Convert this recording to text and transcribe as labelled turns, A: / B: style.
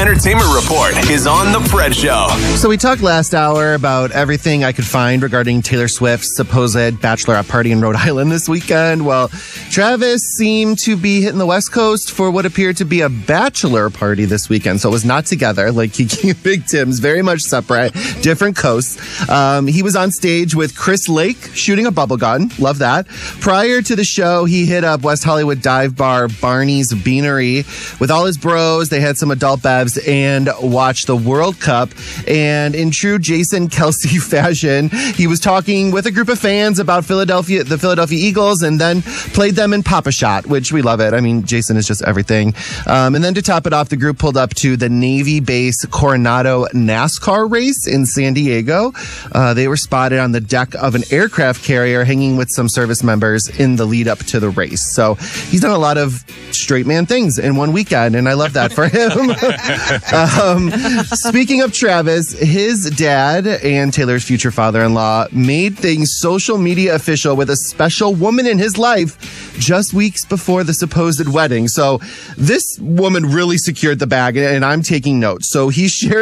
A: Entertainment Report is on The Fred Show.
B: So we talked last hour about everything I could find regarding Taylor Swift's supposed bachelorette party in Rhode Island this weekend. Well, Travis seemed to be hitting the West Coast for what appeared to be a bachelor party this weekend. So it was not together like Kiki and Big Tim's, very much separate, different coasts. He was on stage with Chris Lake shooting a bubble gun. Love that. Prior to the show, he hit up West Hollywood dive bar Barney's Beanery with all his bros. They had some adult bevs and watched the World Cup. And in true Jason Kelce fashion, he was talking with a group of fans about the Philadelphia Eagles, and then played them in Pop-A-Shot, which we love it. I mean, Jason is just everything. And then to top it off, the group pulled up to the Navy base Coronado NASCAR race in San Diego. They were spotted on the deck of an aircraft carrier hanging with some service members in the lead up to the race. So he's done a lot of straight man things in one weekend, and I love that for him. Speaking of Travis, his dad and Taylor's future father-in-law made things social media official with a special woman in his life just weeks before the supposed wedding. So this woman really secured the bag, and I'm taking notes. So he shared